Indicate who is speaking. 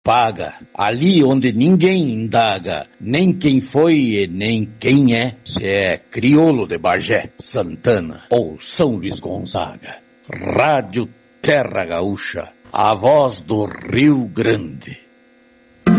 Speaker 1: paga, ali onde ninguém indaga, nem quem foi e nem quem é, se é crioulo de Bagé, Santana ou São Luís Gonzaga. Rádio Terra Gaúcha, a voz do Rio Grande.